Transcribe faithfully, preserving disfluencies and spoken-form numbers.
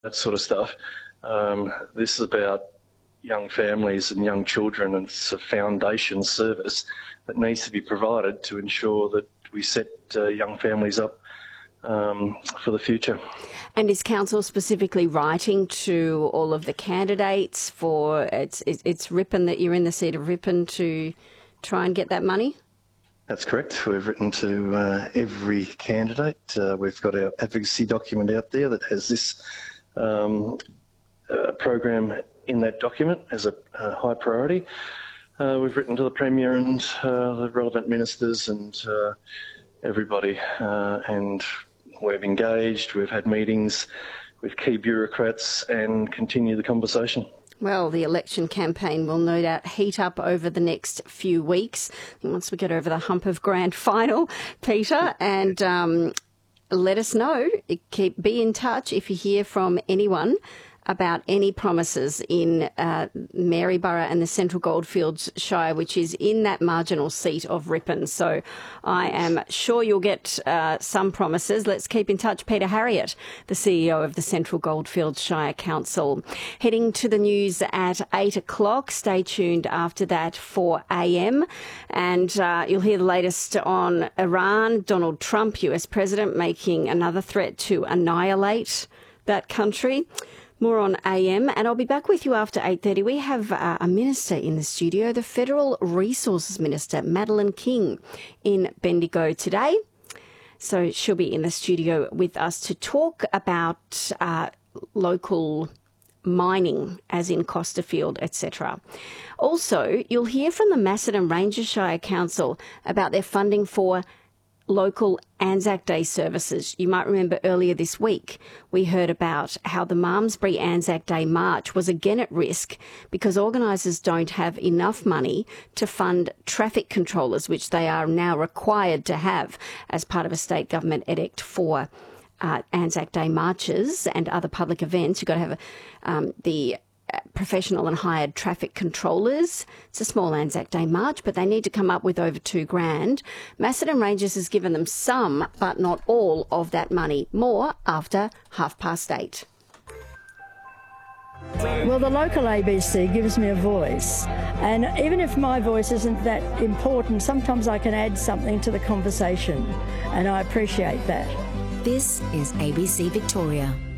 that sort of stuff. Um, this is about young families and young children, and it's a foundation service that needs to be provided to ensure that we set uh, young families up um, for the future. And is council specifically writing to all of the candidates for it's it's Ripon that you're in the seat of Ripon to try and get that money? That's correct. We've written to uh, every candidate. Uh, we've got our advocacy document out there that has this um, uh, program in that document as a, a high priority. Uh, we've written to the Premier and uh, the relevant ministers and uh, everybody, uh, and we've engaged, we've had meetings with key bureaucrats and continue the conversation. Well, the election campaign will no doubt heat up over the next few weeks once we get over the hump of grand final, Peter, and um, let us know. Keep, be in touch if you hear from anyone about any promises in uh, Maryborough and the Central Goldfields Shire, which is in that marginal seat of Ripon. So I am sure you'll get uh, some promises. Let's keep in touch. Peter Harriott, the C E O of the Central Goldfields Shire Council. Heading to the news at eight o'clock. Stay tuned after that for A M. And uh, you'll hear the latest on Iran. Donald Trump, U S President, making another threat to annihilate that country. More on A M, and I'll be back with you after eight thirty. We have uh, a minister in the studio, the Federal Resources Minister, Madeleine King, in Bendigo today. So she'll be in the studio with us to talk about uh, local mining, as in Costerfield, et cetera. Also, you'll hear from the Macedon Ranger Shire Council about their funding for local Anzac Day services. You might remember earlier this week we heard about how the Malmesbury Anzac Day March was again at risk because organisers don't have enough money to fund traffic controllers, which they are now required to have as part of a state government edict for uh, Anzac Day marches and other public events. You've got to have a, um, the professional and hired traffic controllers. It's a small Anzac Day march, but they need to come up with over two grand. Macedon Rangers has given them some, but not all of that money. More after half past eight. Well, the local A B C gives me a voice, and even if my voice isn't that important, sometimes I can add something to the conversation, and I appreciate that. This is A B C Victoria.